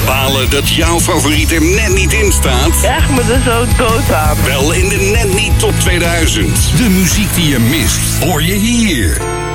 Balen dat jouw favoriet er net niet in staat? Echt me er zo dood aan. Wel in de Net Niet Top 2000. De muziek die je mist, hoor je hier.